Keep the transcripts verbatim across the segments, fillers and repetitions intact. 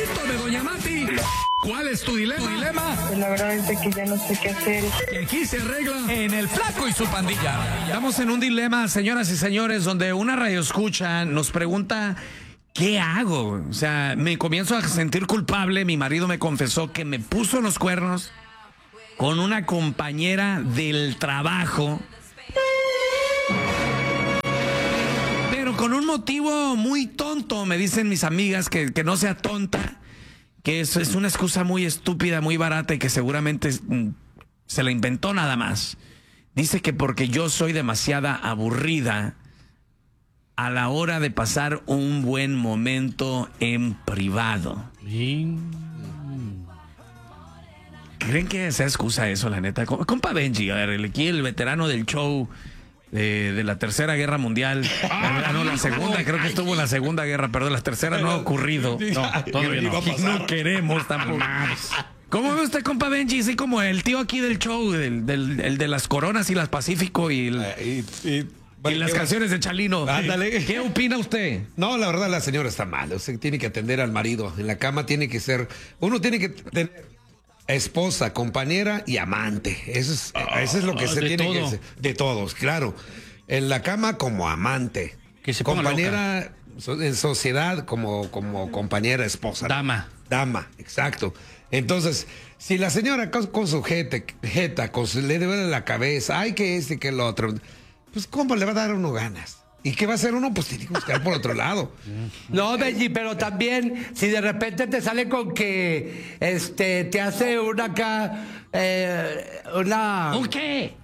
Momento de Doña Mati. ¿Cuál es tu dilema? dilema? Pues la verdad es de que ya no sé qué hacer. Que aquí se arregla En el Flaco y su pandilla. Estamos en un dilema, señoras y señores, donde una radioescucha nos pregunta, ¿qué hago? O sea, me comienzo a sentir culpable. Mi marido me confesó que me puso los cuernos con una compañera del trabajo, pero con un motivo muy tonto. Me dicen mis amigas que, que no sea tonta, que es, es una excusa muy estúpida, muy barata y que seguramente mm, se la inventó nada más. Dice que porque yo soy demasiada aburrida a la hora de pasar un buen momento en privado. ¿Creen que sea excusa eso, la neta? Compa Benji, a ver, el, aquí el veterano del show de, de la Tercera Guerra Mundial. Ah, no, la segunda, creo que estuvo en la Segunda Guerra, perdón, la tercera no ha ocurrido. No, todavía no. No queremos tampoco. ¿Cómo ve usted, compa Benji? Sí, como el tío aquí del show, del, del, el de las coronas y las Pacífico y, el, y, y, y las canciones de Chalino. Ándale. ¿Qué opina usted? No, la verdad la señora está mal. O sea, tiene que atender al marido. En la cama tiene que ser... Uno tiene que tener esposa, compañera y amante. Eso es, oh, eso es lo que oh, se tiene todo. que hacer. De todos, claro. En la cama como amante. Que se compañera en sociedad como, como compañera, esposa. Dama. Dama, exacto. Entonces, si la señora con, con su jeta, jeta con su, le duele la cabeza, ay, que este, que el otro, pues, ¿cómo le va a dar a uno ganas? ¿Y qué va a hacer uno? Pues tiene que buscar por otro lado. No, Benji, pero también, si de repente te sale con que este te hace una acá, eh, una... ¿Un qué?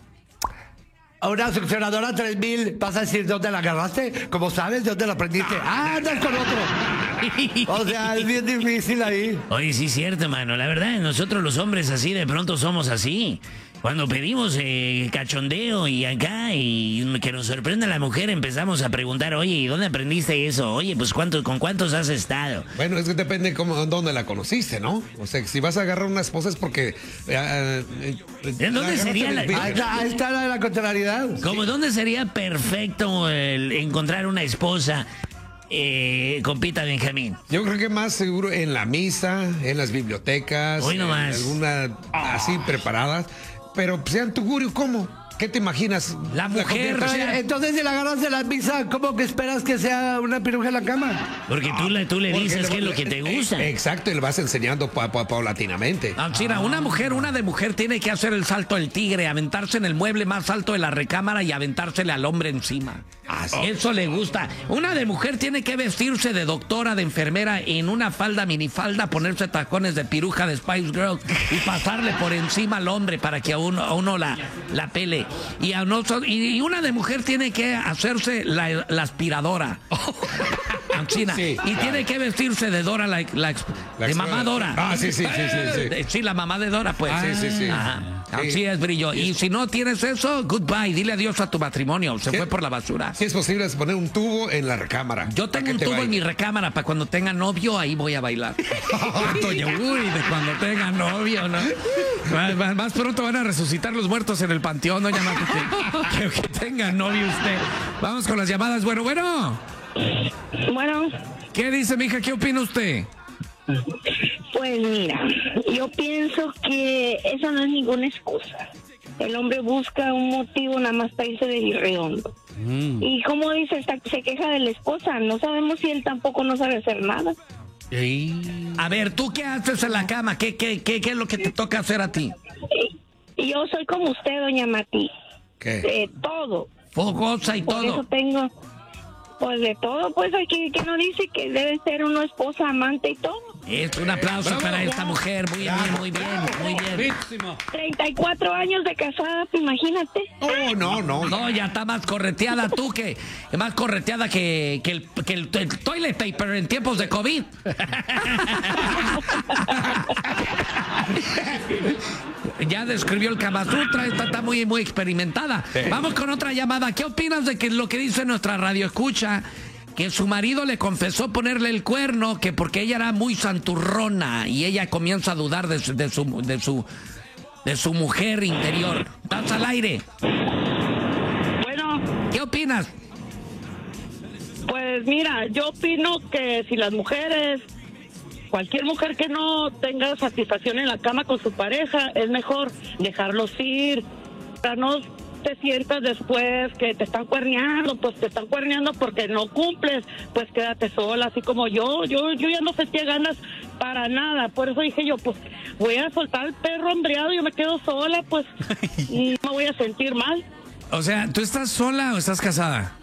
Una succionadora tres mil, vas a decir dónde la agarraste, como sabes, dónde la aprendiste. Ah, andas con otro. O sea, es bien difícil ahí. Oye, sí es cierto, mano. La verdad, nosotros los hombres así de pronto somos así. Cuando pedimos eh, cachondeo y acá y que nos sorprenda la mujer, empezamos a preguntar, oye, ¿y dónde aprendiste eso? Oye, pues ¿cuánto, ¿con cuántos has estado? Bueno, es que depende cómo, dónde la conociste, ¿no? O sea, si vas a agarrar una esposa es porque... Eh, eh, ¿En dónde sería la...? Ahí está, ahí está la, la contrariedad. ¿Cómo, ¿Dónde sería perfecto el encontrar una esposa, eh, compita Benjamín? Yo creo que más seguro en la misa, en las bibliotecas, Hoy nomás. en alguna así preparadas. Pero, sean tugurio, ¿cómo? ¿Qué te imaginas? La mujer. La sea, entonces, si la agarras de la misa, ¿cómo que esperas que sea una piruja en la cama? Porque tú, le, tú le dices qué es lo que te gusta. Exacto, y le vas enseñando pa, pa, paulatinamente. Ah, Chira, una mujer, una de mujer tiene que hacer el salto del tigre, aventarse en el mueble más alto de la recámara y aventársele al hombre encima. Ah, sí. Eso le gusta. Una de mujer tiene que vestirse de doctora, de enfermera, en una falda, minifalda, ponerse tacones de piruja de Spice Girls y pasarle por encima al hombre para que a uno, a uno la, la pele. Y, a nosotros, y, y una de mujer tiene que hacerse la, la aspiradora. China. Sí, y claro. Tiene que vestirse de Dora, la, la, la de mamá Dora. Ah, sí, sí, sí, sí, sí. Sí, la mamá de Dora, pues. Ah, sí, sí, sí. Ajá. Sí. Así es, brillo. Y si no tienes eso, goodbye. Dile adiós a tu matrimonio. Se sí, fue por la basura. Si es posible, es poner un tubo en la recámara. Yo tengo un tubo baile. en mi recámara para cuando tenga novio, ahí voy a bailar. Oye, uy, de cuando tenga novio, ¿no? Más, más, más pronto van a resucitar los muertos en el panteón, doña Mati. Que, que, que tenga novio usted. Vamos con las llamadas. Bueno, bueno. Bueno. ¿Qué dice, mija? ¿Qué opina usted? Pues mira, yo pienso que esa no es ninguna excusa. El hombre busca un motivo nada más para irse de irredondo. Mm. Y como dice, está, se queja de la esposa. No sabemos si él tampoco no sabe hacer nada. Ey. A ver, ¿tú qué haces en la cama? ¿Qué, qué, qué, qué es lo que te toca hacer a ti? Yo soy como usted, doña Mati. ¿Qué? De todo. Fogosa y Por todo. Por eso tengo... Pues de todo, pues aquí que no dice que debe ser una esposa, amante y todo. Es un aplauso Bravo, para esta mujer, muy bien, muy bien, muy bien. treinta y cuatro años de casada, imagínate. Oh, no, no. No, ya está más correteada tú que, más correteada que, que, el, que el, el toilet paper en tiempos de COVID. Ya describió el Kama Sutra, esta está muy, muy experimentada. Sí. Vamos con otra llamada. ¿Qué opinas de que lo que dice nuestra radio escucha? Que su marido le confesó ponerle el cuerno, que porque ella era muy santurrona y ella comienza a dudar de su, de su, de su, de su mujer interior. ¿Estás al aire? Bueno. ¿Qué opinas? Pues mira, yo opino que si las mujeres cualquier mujer que no tenga satisfacción en la cama con su pareja, es mejor dejarlos ir, para no te sientas después que te están cuerneando, pues te están cuerneando porque no cumples, pues quédate sola, así como yo, yo, yo ya no sentía ganas para nada, por eso dije yo, pues voy a soltar al perro hambriado, yo me quedo sola, pues, y no me voy a sentir mal. O sea, ¿tú estás sola o estás casada?